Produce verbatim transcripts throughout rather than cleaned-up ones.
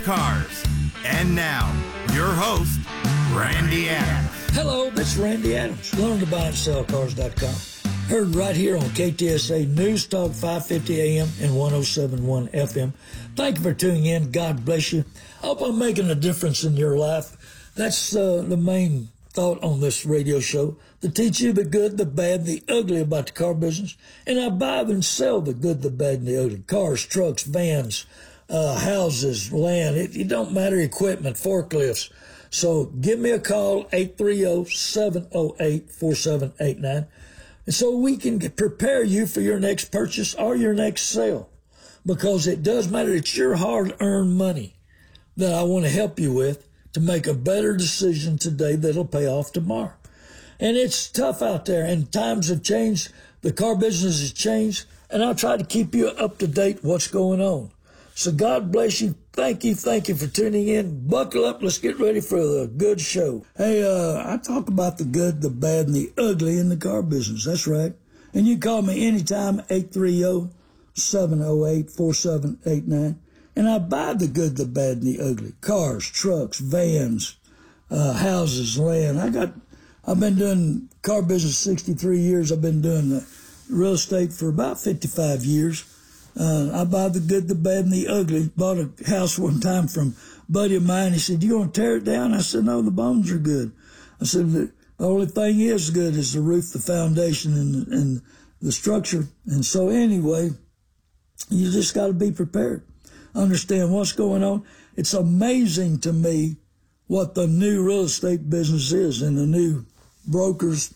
cars. And now, your host, Randy Adams. Hello, this is Randy Adams. Learn to buy and sell cars dot com. Heard right here on K T S A News Talk five fifty A M and one oh seven point one F M. Thank you for tuning in. God bless you. I hope I'm making a difference in your life. That's uh, the main thought on this radio show, to teach you the good, the bad, the ugly about the car business. And I buy and sell the good, the bad, and the ugly. Cars, trucks, vans, uh, houses, land. It, it don't matter, equipment, forklifts. So give me a call, eight three zero, seven zero eight, four seven eight nine. And so we can get, prepare you for your next purchase or your next sale. Because it does matter. It's your hard-earned money that I want to help you with to make a better decision today that'll pay off tomorrow. And it's tough out there, and times have changed. The car business has changed, and I'll try to keep you up to date what's going on. So God bless you. Thank you. Thank you for tuning in. Buckle up. Let's get ready for the good show. Hey, uh, I talk about the good, the bad, and the ugly in the car business. That's right. And you can call me anytime, eight three zero, seven zero eight, four seven eight nine. And I buy the good, the bad, and the ugly. Cars, trucks, vans, uh, houses, land. I got, I've been doing car business sixty-three years. I've been doing uh, real estate for about fifty-five years. Uh, I buy the good, the bad, and the ugly. Bought a house one time from a buddy of mine. He said, "You want to tear it down?" I said, "No, the bones are good." I said, "The only thing is good is the roof, the foundation, and, and the structure." And so anyway, you just got to be prepared. Understand what's going on. It's amazing to me what the new real estate business is and the new brokers,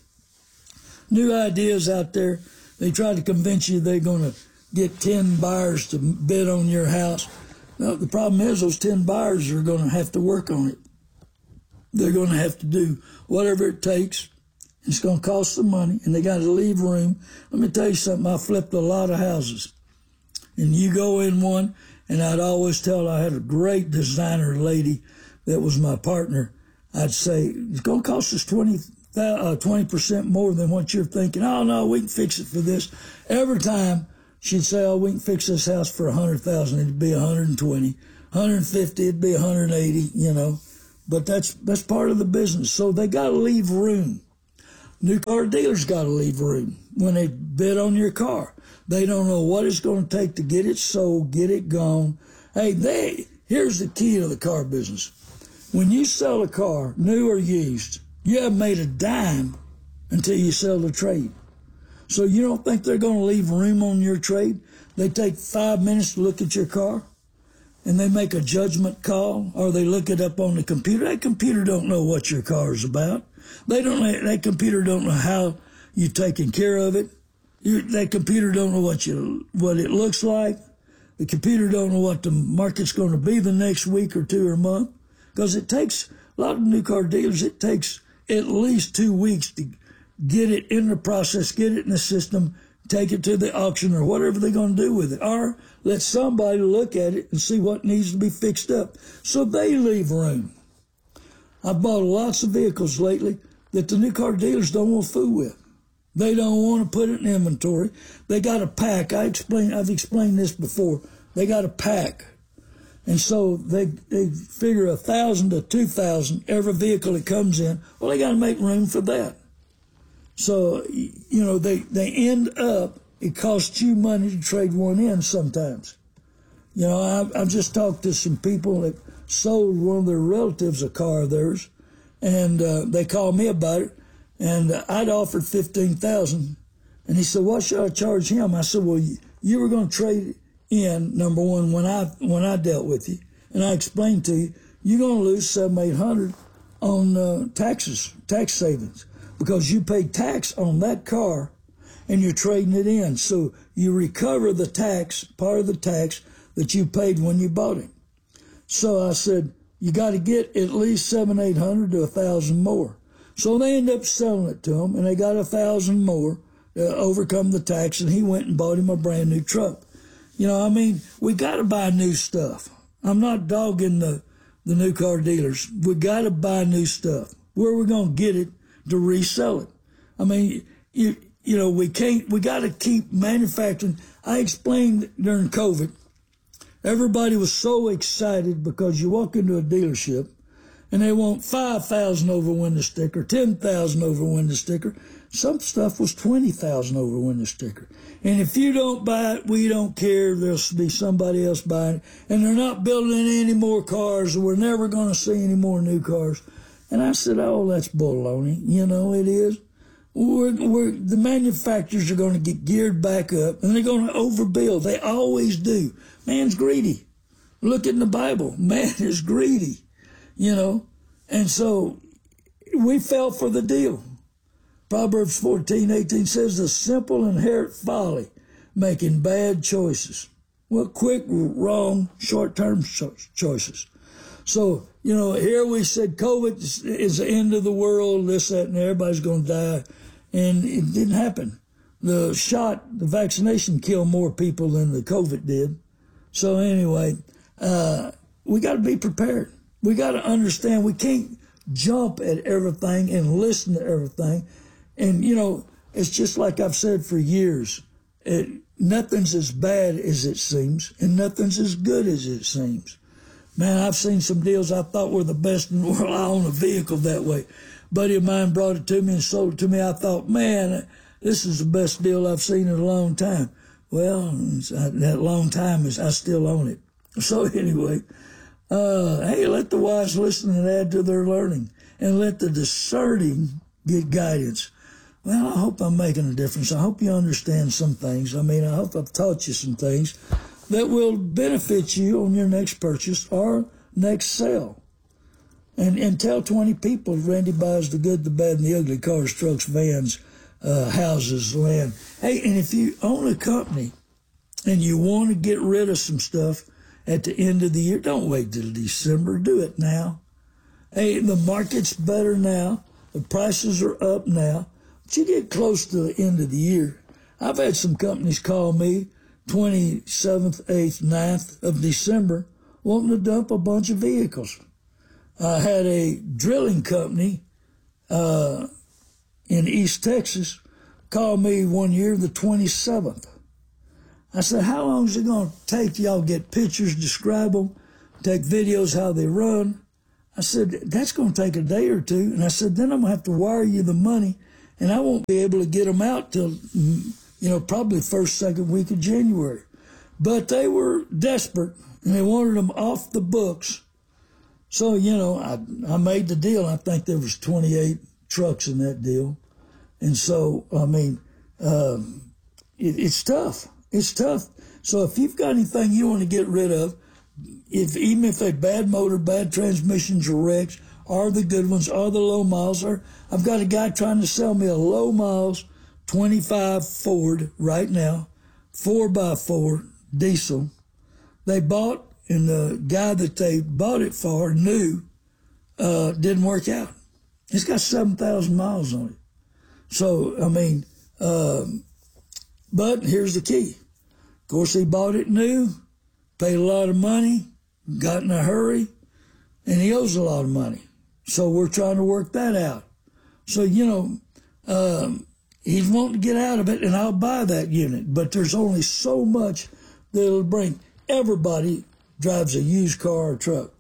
new ideas out there. They try to convince you they're going to get ten buyers to bid on your house. Well, the problem is those ten buyers are going to have to work on it. They're going to have to do whatever it takes. It's going to cost them money, and they got to leave room. Let me tell you something. I flipped a lot of houses. And you go in one, and I'd always tell, I had a great designer lady that was my partner. I'd say, it's going to cost us twenty, uh, twenty percent more than what you're thinking. Oh, no, we can fix it for this. Every time she'd say, oh, we can fix this house for one hundred thousand dollars. It'd be one hundred twenty. one hundred fifty, it'd be one hundred eighty, you know. But that's, that's part of the business. So they got to leave room. New car dealers got to leave room when they bid on your car. They don't know what it's going to take to get it sold, get it gone. Hey, they, here's the key to the car business. When you sell a car, new or used, you haven't made a dime until you sell the trade. So you don't think they're going to leave room on your trade? They take five minutes to look at your car, and they make a judgment call, or they look it up on the computer. That computer don't know what your car is about. They don't. That computer don't know how you're taking care of it. You, that computer don't know what you what it looks like. The computer don't know what the market's going to be the next week or two or month, because it takes a lot of new car dealers. It takes at least two weeks to get it in the process, get it in the system, take it to the auction or whatever they're going to do with it, or let somebody look at it and see what needs to be fixed up. So they leave room. I've bought lots of vehicles lately that the new car dealers don't want to fool with. They don't want to put it in inventory. They got a pack. I explain, I've explained this before. They got a pack. And so they, they figure a thousand to two thousand every vehicle that comes in. Well, they got to make room for that. So, you know, they, they end up, it costs you money to trade one in sometimes. You know, I've, I've just talked to some people that sold one of their relatives a car of theirs, and uh, they called me about it, and uh, I'd offered fifteen thousand dollars. And he said, what should I charge him? I said, well, you, you were going to trade in, number one, when I when I dealt with you, and I explained to you, you're going to lose seven, eight hundred on uh, taxes, tax savings, because you paid tax on that car, and you're trading it in. So you recover the tax, part of the tax that you paid when you bought it. So I said, you got to get at least seven, eight hundred to a thousand more. So they ended up selling it to him, and they got a thousand more to overcome the tax, and he went and bought him a brand new truck. You know, I mean, we got to buy new stuff. I'm not dogging the, the new car dealers. We got to buy new stuff. Where are we going to get it to resell it? I mean, you, you know, we can't, we got to keep manufacturing. I explained during COVID Everybody was so excited because you walk into a dealership and they want five thousand over window sticker, ten thousand over window sticker. Some stuff was twenty thousand over window sticker. And if you don't buy it, we don't care. There'll be somebody else buying it. And they're not building any more cars. We're never going to see any more new cars. And I said, oh, that's baloney. You know, it is. We're, we're, the manufacturers are going to get geared back up, and they're going to overbuild. They always do. Man's greedy. Look in the Bible. Man is greedy, you know. And so we fell for the deal. Proverbs fourteen eighteen says, the simple inherit folly, making bad choices. Well, quick, wrong, short-term cho- choices. So, you know, here we said COVID is, is the end of the world, this, that, and everybody's going to die. And it didn't happen. The shot, the vaccination killed more people than the COVID did. So anyway, uh, we got to be prepared. We got to understand we can't jump at everything and listen to everything. And, you know, it's just like I've said for years, it, nothing's as bad as it seems, and nothing's as good as it seems. Man, I've seen some deals I thought were the best in the world. I own a vehicle that way. A buddy of mine brought it to me and sold it to me. I thought, man, this is the best deal I've seen in a long time. Well, that long time is I still own it. So anyway, uh, hey, let the wise listen and add to their learning, and let the discerning get guidance. Well, I hope I'm making a difference. I hope you understand some things. I mean, I hope I've taught you some things that will benefit you on your next purchase or next sale. And and tell twenty people Randy buys the good, the bad, and the ugly: cars, trucks, vans, uh, houses, land. Hey, and if you own a company and you want to get rid of some stuff at the end of the year, don't wait till December. Do it now. Hey, the market's better now. The prices are up now. But you get close to the end of the year. I've had some companies call me twenty-seventh, eighth, ninth of December wanting to dump a bunch of vehicles. I had a drilling company uh, in East Texas call me one year the twenty-seventh. I said, how long is it going to take till y'all get pictures, describe them, take videos how they run? I said, that's going to take a day or two. And I said, then I'm going to have to wire you the money, and I won't be able to get them out till, you know, probably first, second week of January. But they were desperate, and they wanted them off the books. So, you know, I, I made the deal. I think there was twenty-eight trucks in that deal. And so, I mean, um, it, it's tough. It's tough. So if you've got anything you want to get rid of, if even if they're bad motor, bad transmissions, or wrecks, or the good ones, or the low miles, or I've got a guy trying to sell me a low miles twenty-five Ford right now, four by four diesel. They bought, and the guy that they bought it for knew uh, didn't work out. It's got seven thousand miles on it. So, I mean, um, but here's the key. Of course, he bought it new, paid a lot of money, got in a hurry, and he owes a lot of money. So we're trying to work that out. So, you know, um, he's wanting to get out of it, and I'll buy that unit. But there's only so much that it'll bring. Everybody drives a used car or truck.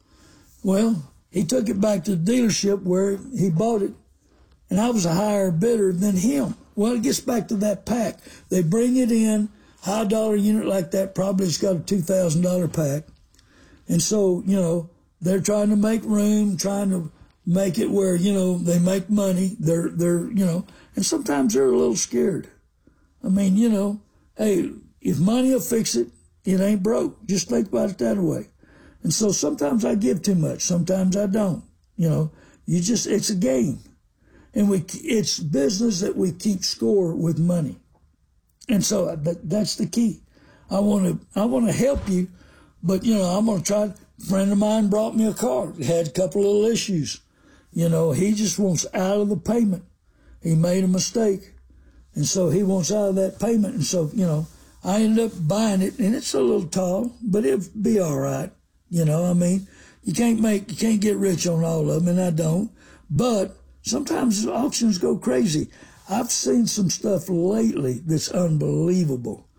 Well, he took it back to the dealership where he bought it, and I was a higher bidder than him. Well, it gets back to that pack. They bring it in, high dollar unit like that, probably it's got a two thousand dollars pack. And so, you know, they're trying to make room, trying to make it where, you know, they make money. They're, they're, you know, and sometimes they're a little scared. I mean, you know, hey, if money will fix it, it ain't broke. Just think about it that way. And so sometimes I give too much. Sometimes I don't. You know, you just, it's a game. And we, it's business that we keep score with money. And so that, that's the key. I want to, I want to help you, but, you know, I'm going to try. A friend of mine brought me a car. It had a couple of little issues. You know, he just wants out of the payment. He made a mistake. And so he wants out of that payment. And so, you know, I ended up buying it, and it's a little tall, but it'll be all right. You know, I mean, you can't make, you can't get rich on all of them, and I don't. But sometimes auctions go crazy. I've seen some stuff lately that's unbelievable.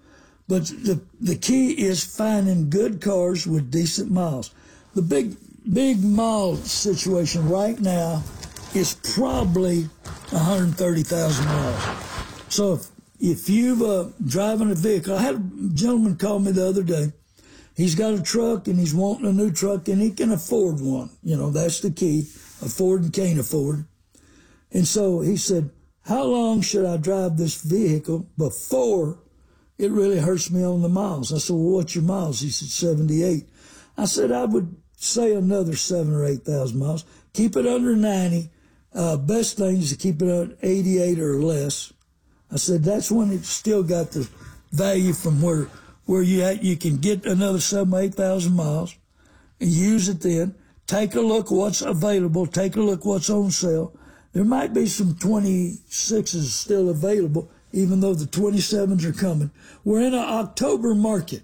But the, the key is finding good cars with decent miles. The big, big mile situation right now is probably one hundred thirty thousand miles. So if, if you've uh, driving a vehicle, I had a gentleman call me the other day. He's got a truck and he's wanting a new truck and he can afford one. You know, that's the key, afford and can't afford. And so he said, how long should I drive this vehicle before it really hurts me on the miles? I said, well, what's your miles? He said, seventy-eight. I said, I would say another seven or eight thousand miles. Keep it under ninety. Uh, best thing is to keep it at eighty-eight or less. I said, that's when it's still got the value from where, where you at, you can get another seven, eight thousand miles and use it then. Take a look what's available. Take a look what's on sale. There might be some twenty-sixes still available, even though the twenty-sevens are coming. We're in an October market.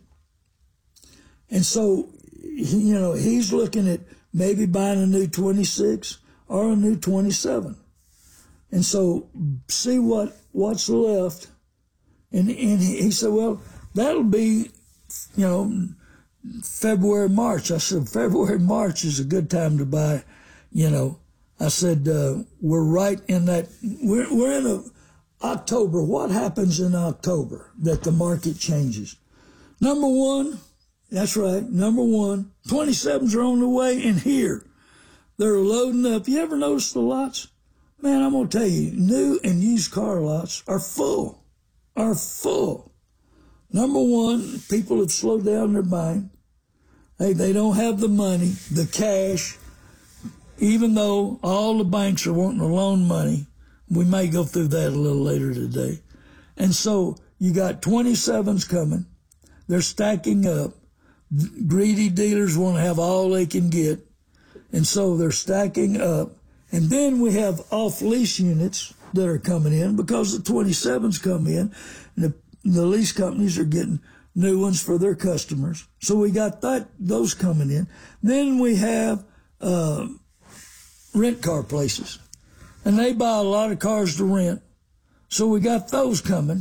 And so, you know, he's looking at maybe buying a new twenty-six or a new twenty-seven. And so see what, what's left. And, and he said, well, that'll be, you know, February, March. I said, February, March is a good time to buy, you know. I said, uh, we're right in that, we're, we're in a, October. What happens in October that the market changes? Number one, that's right, number one, twenty-sevens are on the way in here. They're loading up. You ever notice the lots? Man, I'm going to tell you, new and used car lots are full, are full. Number one, people have slowed down their buying. Hey, they don't have the money, the cash, even though all the banks are wanting to loan money. We may go through that a little later today. And so you got twenty-sevens coming. They're stacking up. Greedy dealers want to have all they can get. And so they're stacking up. And then we have off-lease units that are coming in because the twenty-sevens come in. And the, the lease companies are getting new ones for their customers. So we got that, those coming in. Then we have uh, rent car places. And they buy a lot of cars to rent. So we got those coming.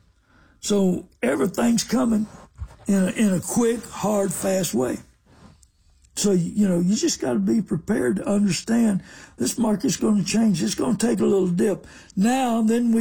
So everything's coming in a, in a quick, hard, fast way. So, you know, you just got to be prepared to understand this market's going to change. It's going to take a little dip. Now, then we